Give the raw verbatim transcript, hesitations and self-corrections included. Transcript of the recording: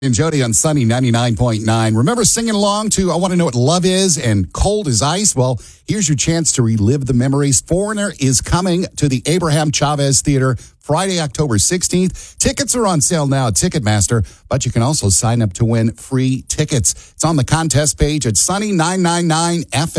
And Jody on Sunny ninety-nine point nine. Remember singing along to I Want to Know What Love Is and Cold as Ice? Well, here's your chance to relive the memories. Foreigner is coming to the Abraham Chavez Theater Friday, October sixteenth. Tickets are on sale now at Ticketmaster, but you can also sign up to win free tickets. It's on the contest page at Sunny nine ninety-nine F M.